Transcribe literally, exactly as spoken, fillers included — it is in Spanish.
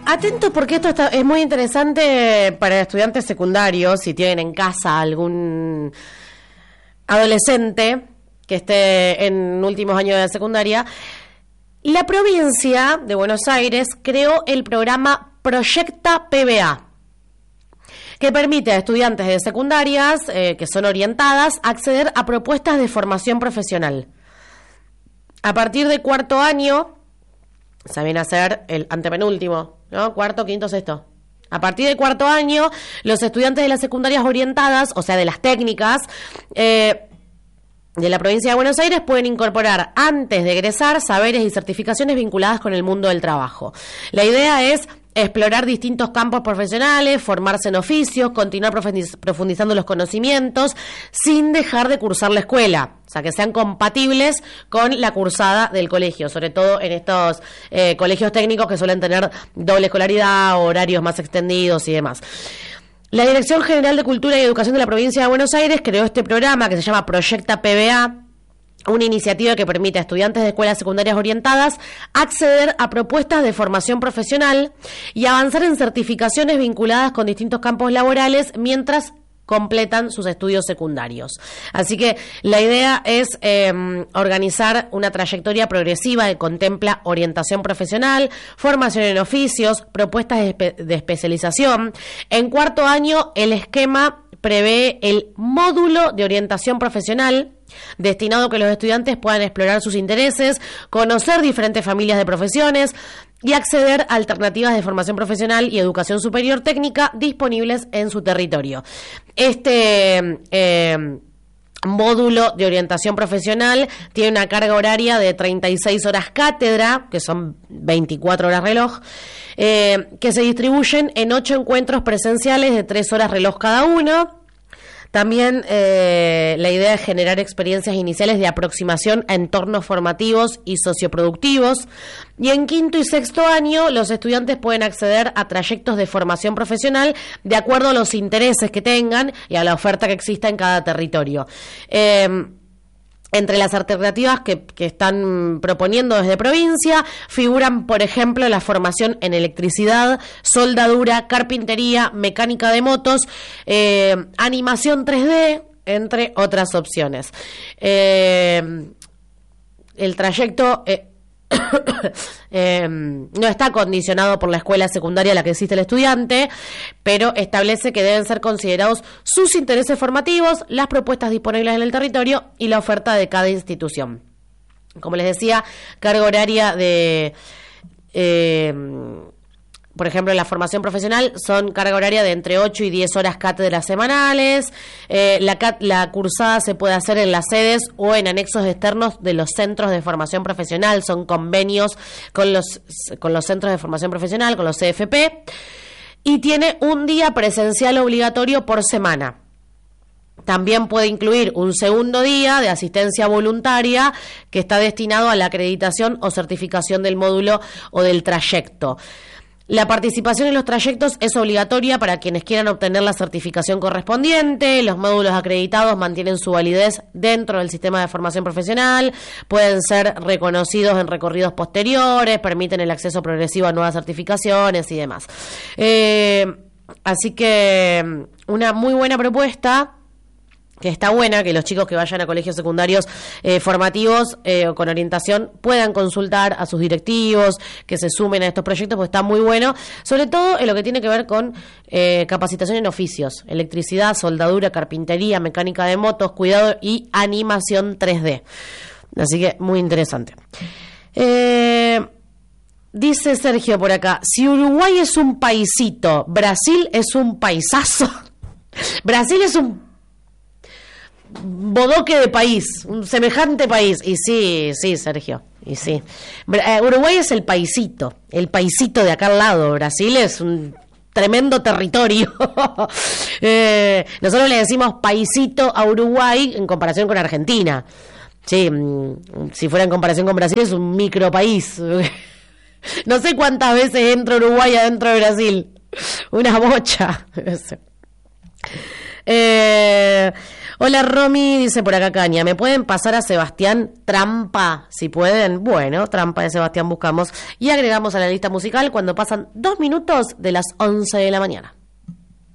Atentos porque esto está, es muy interesante para estudiantes secundarios, si tienen en casa algún adolescente que esté en últimos años de secundaria. La provincia de Buenos Aires creó el programa Proyecta P B A, que permite a estudiantes de secundarias eh, que son orientadas acceder a propuestas de formación profesional. A partir de cuarto año, se viene a ser el antepenúltimo, ¿no? Cuarto, quinto, sexto. A partir del cuarto año, los estudiantes de las secundarias orientadas, o sea, de las técnicas, eh, de la provincia de Buenos Aires pueden incorporar antes de egresar saberes y certificaciones vinculadas con el mundo del trabajo. La idea es explorar distintos campos profesionales, formarse en oficios, continuar profundiz- profundizando los conocimientos sin dejar de cursar la escuela. O sea, que sean compatibles con la cursada del colegio, sobre todo en estos eh, colegios técnicos que suelen tener doble escolaridad, horarios más extendidos y demás. La Dirección General de Cultura y Educación de la Provincia de Buenos Aires creó este programa que se llama Proyecta P B A, una iniciativa que permite a estudiantes de escuelas secundarias orientadas acceder a propuestas de formación profesional y avanzar en certificaciones vinculadas con distintos campos laborales mientras completan sus estudios secundarios. Así que la idea es eh, organizar una trayectoria progresiva que contempla orientación profesional, formación en oficios, propuestas de, espe- de especialización. En cuarto año, el esquema prevé el módulo de orientación profesional, destinado a que los estudiantes puedan explorar sus intereses, conocer diferentes familias de profesiones y acceder a alternativas de formación profesional y educación superior técnica disponibles en su territorio. Este eh, módulo de orientación profesional tiene una carga horaria de treinta y seis horas cátedra, que son veinticuatro horas reloj, eh, que se distribuyen en ocho encuentros presenciales de tres horas reloj cada uno. También eh, la idea es generar experiencias iniciales de aproximación a entornos formativos y socioproductivos. Y en quinto y sexto año, los estudiantes pueden acceder a trayectos de formación profesional de acuerdo a los intereses que tengan y a la oferta que exista en cada territorio. Eh, Entre las alternativas que, que están proponiendo desde provincia figuran, por ejemplo, la formación en electricidad, soldadura, carpintería, mecánica de motos, eh, animación tres D, entre otras opciones. Eh, el trayecto eh, eh, no está condicionado por la escuela secundaria a la que existe el estudiante, pero establece que deben ser considerados sus intereses formativos, las propuestas disponibles en el territorio y la oferta de cada institución. Como les decía, carga horaria de... Eh, por ejemplo, en la formación profesional son carga horaria de entre ocho y diez horas cátedras semanales. Eh, la, cat- la cursada se puede hacer en las sedes o en anexos externos de los centros de formación profesional. Son convenios con los, con los centros de formación profesional, con los C F P. Y tiene un día presencial obligatorio por semana. También puede incluir un segundo día de asistencia voluntaria que está destinado a la acreditación o certificación del módulo o del trayecto. La participación en los trayectos es obligatoria para quienes quieran obtener la certificación correspondiente. Los módulos acreditados mantienen su validez dentro del sistema de formación profesional, pueden ser reconocidos en recorridos posteriores, permiten el acceso progresivo a nuevas certificaciones y demás. Eh, así que una muy buena propuesta, que está buena, que los chicos que vayan a colegios secundarios eh, formativos eh, o con orientación puedan consultar a sus directivos, que se sumen a estos proyectos, porque está muy bueno, sobre todo en lo que tiene que ver con eh, capacitación en oficios, electricidad, soldadura, carpintería, mecánica de motos, cuidado y animación tres D. Así que muy interesante. Eh... Dice Sergio por acá, si Uruguay es un paisito, Brasil es un paisazo. Brasil es un bodoque de país, un semejante país. Y sí, sí, Sergio, y sí. Bra- Uruguay es el paisito, el paisito de acá al lado. Brasil es un tremendo territorio. eh, nosotros le decimos paisito a Uruguay en comparación con Argentina. Sí, si fuera en comparación con Brasil es un micropaís. No sé cuántas veces entra Uruguay adentro de Brasil. Una bocha. Eh, hola Romy, dice por acá Caña, ¿me pueden pasar a Sebastián Trampa? Si pueden, bueno, Trampa de Sebastián buscamos y agregamos a la lista musical cuando pasan dos minutos de las once de la mañana.